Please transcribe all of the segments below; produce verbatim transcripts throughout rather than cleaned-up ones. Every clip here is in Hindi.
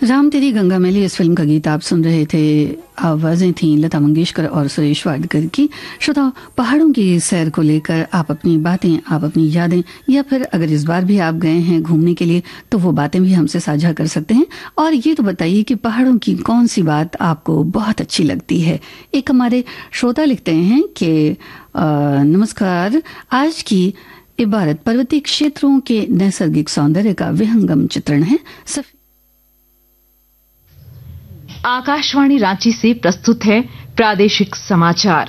राम तेरी गंगा मैली इस फिल्म का गीत आप सुन रहे थे। आवाजें थीं लता मंगेशकर और सुरेश वाडकर की। श्रोता, पहाड़ों की सैर को लेकर आप अपनी बातें, आप अपनी यादें, या फिर अगर इस बार भी आप गए हैं घूमने के लिए तो वो बातें भी हमसे साझा कर सकते हैं। और ये तो बताइए कि पहाड़ों की कौन सी बात आपको बहुत अच्छी लगती है। एक हमारे श्रोता लिखते हैं कि नमस्कार, आज की इबारत पर्वतीय क्षेत्रों के नैसर्गिक सौंदर्य का विहंगम चित्रण है। आकाशवाणी रांची से प्रस्तुत है प्रादेशिक समाचार।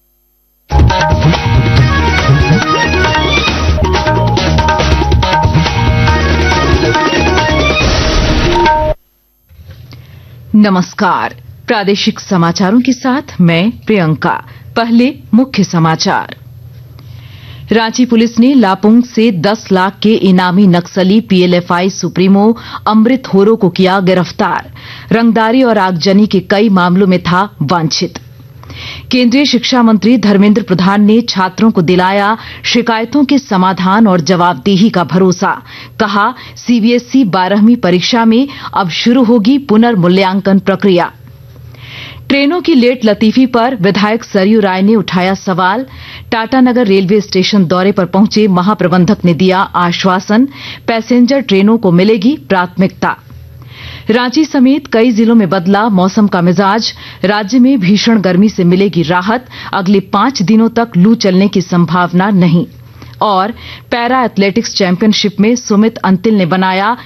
नमस्कार, प्रादेशिक समाचारों के साथ मैं प्रियंका। पहले मुख्य समाचार। रांची पुलिस ने लापुंग से दस लाख के इनामी नक्सली पीएलएफआई सुप्रीमो अमृत होरो को किया गिरफ्तार। रंगदारी और आगजनी के कई मामलों में था वांछित। केंद्रीय शिक्षा मंत्री धर्मेंद्र प्रधान ने छात्रों को दिलाया शिकायतों के समाधान और जवाबदेही का भरोसा। कहा, सीबीएसई बारहवीं परीक्षा में अब शुरू होगी पुनर्मूल्यांकन प्रक्रिया। ट्रेनों की लेट लतीफी पर विधायक सरयू राय ने उठाया सवाल। टाटानगर रेलवे स्टेशन दौरे पर पहुंचे महाप्रबंधक ने दिया आश्वासन, पैसेंजर ट्रेनों को मिलेगी प्राथमिकता। रांची समेत कई जिलों में बदला मौसम का मिजाज। राज्य में भीषण गर्मी से मिलेगी राहत। अगले पांच दिनों तक लू चलने की संभावना नहीं। और पैरा एथलेटिक्स चैंपियनशिप में सुमित अंतिल ने बनाया